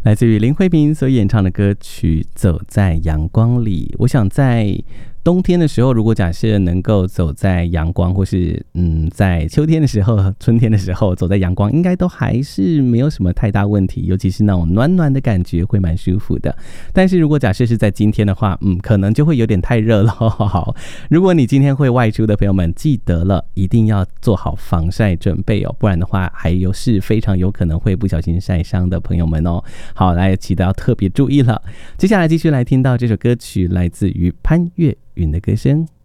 来自于林慧萍所演唱的歌曲《走在阳光里》。我想在冬天的时候，如果假设能够走在阳光，或是在秋天的时候、春天的时候走在阳光，应该都还是没有什么太大问题，尤其是那种暖暖的感觉会蛮舒服的。但是如果假设是在今天的话，可能就会有点太热了。好，如果你今天会外出的朋友们，记得了一定要做好防晒准备哦，不然的话是非常有可能会不小心晒伤的朋友们哦。好，来记得要特别注意了。接下来继续来听到这首歌曲，来自于潘越云的歌声。